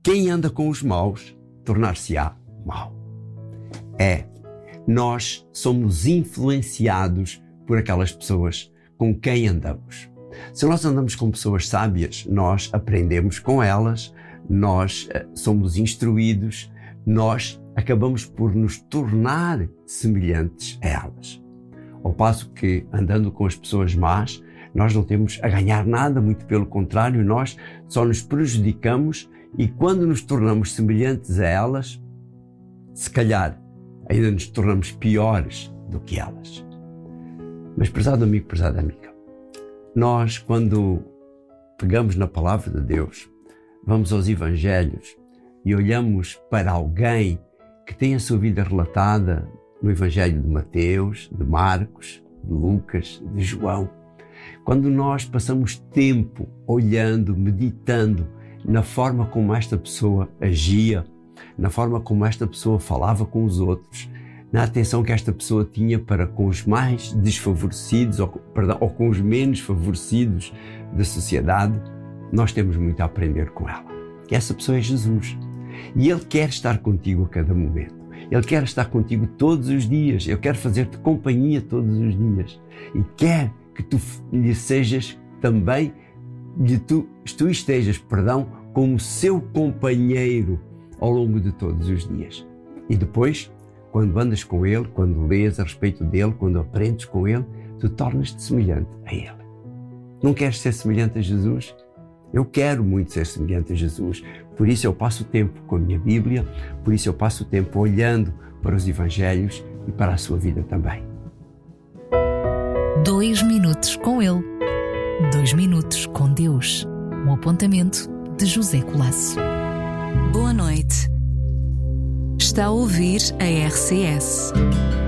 quem anda com os maus tornar-se-á mau. Nós somos influenciados por aquelas pessoas com quem andamos. Se nós andamos com pessoas sábias, nós aprendemos com elas, nós somos instruídos, nós acabamos por nos tornar semelhantes a elas. Ao passo que, andando com as pessoas más, nós não temos a ganhar nada, muito pelo contrário, nós só nos prejudicamos e quando nos tornamos semelhantes a elas, se calhar ainda nos tornamos piores do que elas. Mas, prezado amigo, prezada amiga, nós, quando pegamos na palavra de Deus, vamos aos Evangelhos e olhamos para alguém que tem a sua vida relatada no Evangelho de Mateus, de Marcos, de Lucas, de João. Quando nós passamos tempo olhando, meditando na forma como esta pessoa agia, na forma como esta pessoa falava com os outros, na atenção que esta pessoa tinha para com os mais desfavorecidos ou com os menos favorecidos da sociedade, nós temos muito a aprender com ela. E essa pessoa é Jesus. E Ele quer estar contigo a cada momento. Ele quer estar contigo todos os dias. Ele quer fazer-te companhia todos os dias. E quer que tu lhe sejas também, tu estejas, como seu companheiro ao longo de todos os dias. E depois, quando andas com Ele, quando lês a respeito dEle, quando aprendes com Ele, tu tornas-te semelhante a Ele. Não queres ser semelhante a Jesus? Eu quero muito ser semelhante a Jesus. Por isso eu passo tempo com a minha Bíblia, por isso eu passo tempo olhando para os Evangelhos e para a sua vida também. 2 minutos com Ele. 2 minutos com Deus. Um apontamento de José Colasso. Boa noite. Está a ouvir a RCS.